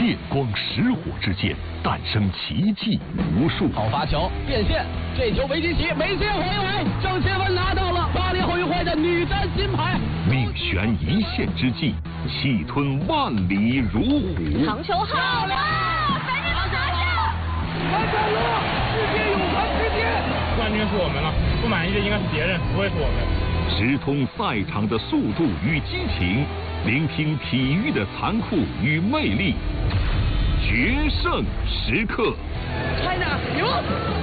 电光石火之间，诞生奇迹无数。 好发球变线，这球维基奇没接回来，郑钦文拿到了巴黎奥运会的女单金牌。 命悬一线之际，气吞万里如虎。 长球好了，赶紧往拿下！ 完成了，世界泳坛之巅。 冠军是我们了，不满意的应该是别人，不会是我们。 直通赛场的速度与激情，聆听体育的残酷与魅力，决胜时刻。 China 赢！